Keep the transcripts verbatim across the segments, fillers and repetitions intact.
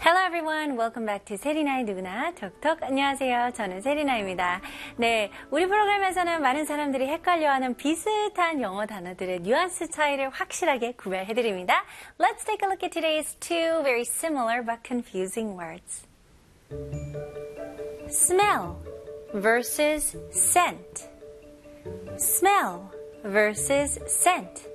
Hello everyone, welcome back to 세리나의 누구나 톡톡. 안녕하세요. 저는 세리나입니다. 네, 우리 프로그램에서는 많은 사람들이 헷갈려하는 비슷한 영어 단어들의 뉘앙스 차이를 확실하게 구별해드립니다. Let's take a look at today's two very similar but confusing words. Smell versus scent. Smell versus scent.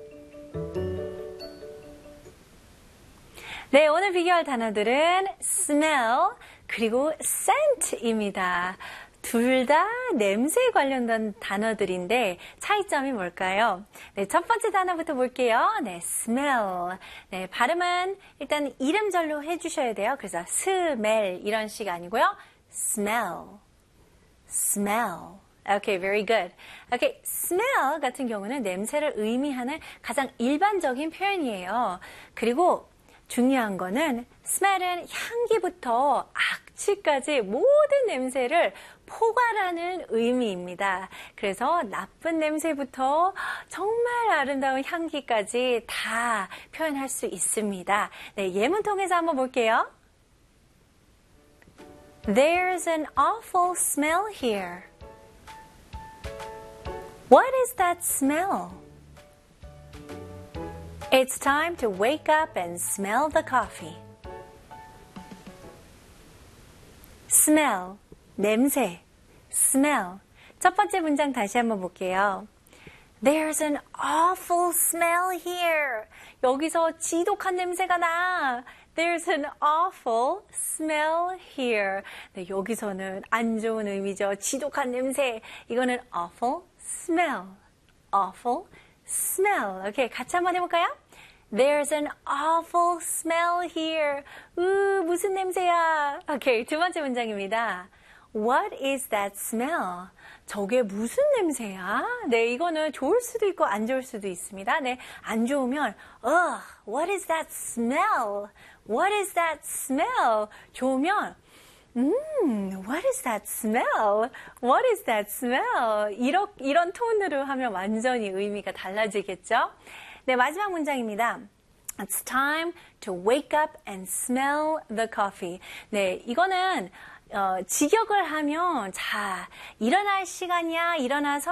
네, 오늘 비교할 단어들은 smell 그리고 scent입니다. 둘 다 냄새에 관련된 단어들인데 차이점이 뭘까요? 네, 첫 번째 단어부터 볼게요. 네, smell. 네, 발음은 일단 이름절로 해주셔야 돼요. 그래서 smell 이런 식 아니고요. smell, smell. Okay, very good. Okay, smell 같은 경우는 냄새를 의미하는 가장 일반적인 표현이에요. 그리고 중요한 거는 smell은 향기부터 악취까지 모든 냄새를 포괄하는 의미입니다. 그래서 나쁜 냄새부터 정말 아름다운 향기까지 다 표현할 수 있습니다. 네, 예문 통해서 한번 볼게요. There's an awful smell here. What is that smell? It's time to wake up and smell the coffee. Smell, 냄새, smell. 첫 번째 문장 다시 한번 볼게요. There's an awful smell here. 여기서 지독한 냄새가 나. There's an awful smell here. 네, 여기서는 안 좋은 의미죠. 지독한 냄새. 이거는 awful smell. awful smell. 오케이, 같이 한번 해볼까요? There's an awful smell here. 으, 무슨 냄새야? 오케이, 두 번째 문장입니다. What is that smell? 저게 무슨 냄새야? 네, 이거는 좋을 수도 있고 안 좋을 수도 있습니다. 네, 안 좋으면 Ugh, what is that smell? What is that smell? 좋으면 음, what is that smell? What is that smell? 이런, 이런 톤으로 하면 완전히 의미가 달라지겠죠? 네, 마지막 문장입니다. It's time to wake up and smell the coffee. 네, 이거는 어, 직역을 하면 자, 일어날 시간이야. 일어나서